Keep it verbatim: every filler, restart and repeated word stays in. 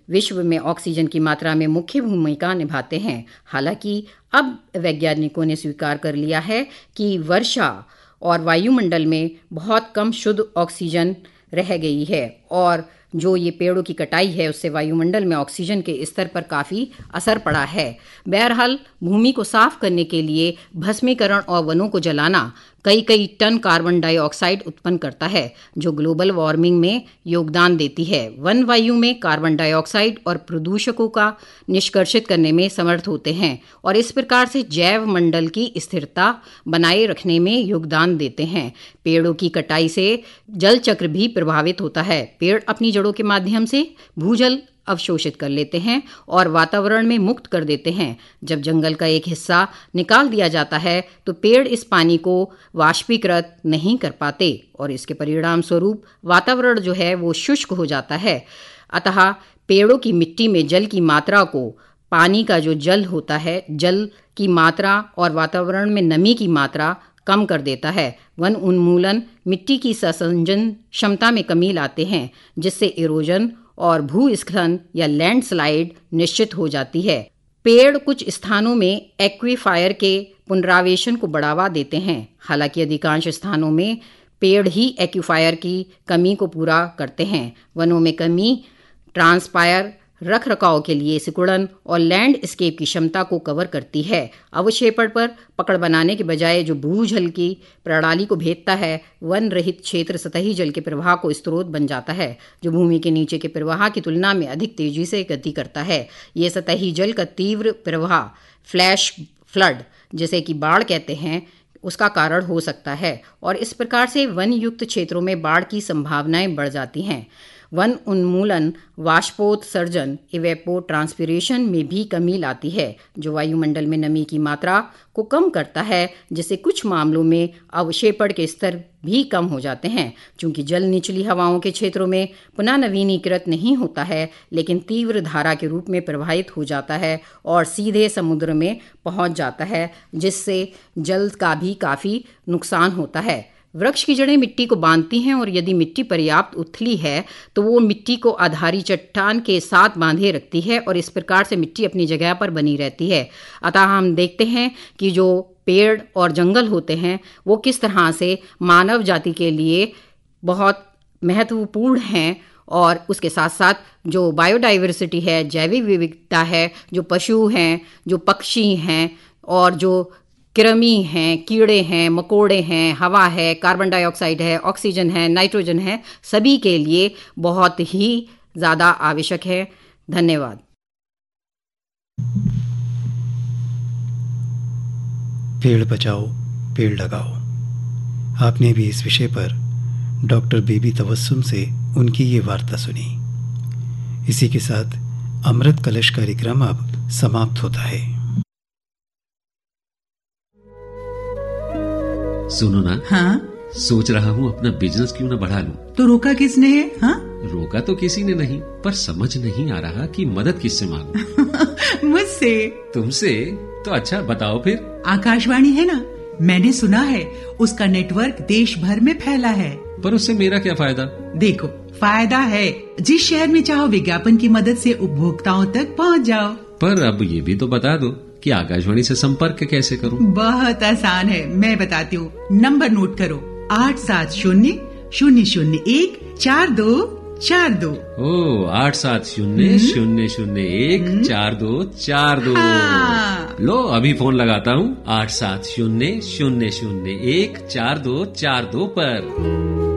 विश्व में ऑक्सीजन की मात्रा में मुख्य भूमिका निभाते हैं। हालांकि अब वैज्ञानिकों ने स्वीकार कर लिया है कि वर्षा और वायुमंडल में बहुत कम शुद्ध ऑक्सीजन रह गई है और जो ये पेड़ों की कटाई है उससे वायुमंडल में ऑक्सीजन के स्तर पर काफ़ी असर पड़ा है। बहरहाल भूमि को साफ करने के लिए भस्मीकरण और वनों को जलाना कई कई टन कार्बन डाइऑक्साइड उत्पन्न करता है, जो ग्लोबल वार्मिंग में योगदान देती है। वन वायु में कार्बन डाइऑक्साइड और प्रदूषकों का निष्कर्षित करने में समर्थ होते हैं और इस प्रकार से जैव मंडल की स्थिरता बनाए रखने में योगदान देते हैं। पेड़ों की कटाई से जल चक्र भी प्रभावित होता है। पेड़ अपनी जड़ों के माध्यम से भूजल अवशोषित कर लेते हैं और वातावरण में मुक्त कर देते हैं। जब जंगल का एक हिस्सा निकाल दिया जाता है तो पेड़ इस पानी को वाष्पीकृत नहीं कर पाते और इसके परिणाम स्वरूप वातावरण जो है वो शुष्क हो जाता है। अतः पेड़ों की मिट्टी में जल की मात्रा को, पानी का जो जल होता है, जल की मात्रा और वातावरण में नमी की मात्रा कम कर देता है। वन उन्मूलन मिट्टी की संसंजन क्षमता में कमी लाते हैं, जिससे इरोजन और भूस्खलन या लैंडस्लाइड निश्चित हो जाती है। पेड़ कुछ स्थानों में एक्वीफायर के पुनरावेशन को बढ़ावा देते हैं। हालांकि अधिकांश स्थानों में पेड़ ही एक्वीफायर की कमी को पूरा करते हैं। वनों में कमी ट्रांसपायर रख रखाव के लिए सिकुड़न और लैंडस्केप की क्षमता को कवर करती है। अवक्षेपण पर पकड़ बनाने के बजाय जो भूजल की प्रणाली को भेदता है, वन रहित क्षेत्र सतही जल के प्रवाह को स्रोत बन जाता है, जो भूमि के नीचे के प्रवाह की तुलना में अधिक तेजी से गति करता है। ये सतही जल का तीव्र प्रवाह, फ्लैश फ्लड जिसे कि बाढ़ कहते हैं, उसका कारण हो सकता है और इस प्रकार से वन युक्त क्षेत्रों में बाढ़ की संभावनाएं बढ़ जाती हैं। वन उन्मूलन वाष्पोत्सर्जन इवेपो ट्रांसपिरेशन में भी कमी लाती है, जो वायुमंडल में नमी की मात्रा को कम करता है, जिससे कुछ मामलों में अवक्षेपण के स्तर भी कम हो जाते हैं। चूंकि जल निचली हवाओं के क्षेत्रों में पुनः नवीनीकृत नहीं होता है, लेकिन तीव्र धारा के रूप में प्रवाहित हो जाता है और सीधे समुद्र में पहुंच जाता है, जिससे जल का भी काफ़ी नुकसान होता है। वृक्ष की जड़ें मिट्टी को बांधती हैं और यदि मिट्टी पर्याप्त उथली है तो वो मिट्टी को आधारी चट्टान के साथ बांधे रखती है और इस प्रकार से मिट्टी अपनी जगह पर बनी रहती है। अतः हम देखते हैं कि जो पेड़ और जंगल होते हैं वो किस तरह से मानव जाति के लिए बहुत महत्वपूर्ण हैं और उसके साथ साथ जो बायोडाइवर्सिटी है, जैविक विविधता है, जो पशु हैं, जो पक्षी हैं और जो कृमि हैं, कीड़े हैं, मकोड़े हैं, हवा है, कार्बन डाइऑक्साइड है, ऑक्सीजन है, नाइट्रोजन है, सभी के लिए बहुत ही ज़्यादा आवश्यक है। धन्यवाद। पेड़ बचाओ, पेड़ लगाओ। आपने भी इस विषय पर डॉक्टर बीबी तबस्सुम से उनकी ये वार्ता सुनी। इसी के साथ अमृत कलश कार्यक्रम अब समाप्त होता है। सुनो ना, हाँ? सोच रहा हूँ अपना बिजनेस क्यों ना बढ़ा लूं। तो रोका किसने है? हाँ? रोका तो किसी ने नहीं, पर समझ नहीं आ रहा कि मदद किससे मांगूं। मुझसे। तुमसे? तो अच्छा बताओ फिर। आकाशवाणी है ना, मैंने सुना है उसका नेटवर्क देश भर में फैला है। पर उससे मेरा क्या फायदा? देखो, फायदा है। जिस शहर में चाहो विज्ञापन की मदद से उपभोक्ताओं तक पहुँच जाओ। पर अब ये भी तो बता दो कि आकाशवाणी से संपर्क कैसे करूं? बहुत आसान है, मैं बताती हूँ। नंबर नोट करो, आठ सात शून्य शून्य शून्य एक चार दो चार दो। ओ, आठ सात शून्य शून्य शून्य एक चार दो चार दो। हाँ। लो अभी फोन लगाता हूँ, आठ सात शून्य शून्य शून्य एक चार दो चार दो पर।